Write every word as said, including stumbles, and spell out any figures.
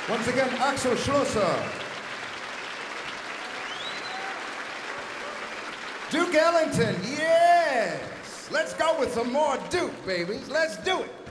Once again, Axel Schlosser. Duke Ellington, yes! Let's go with some more Duke, babies. Let's do it.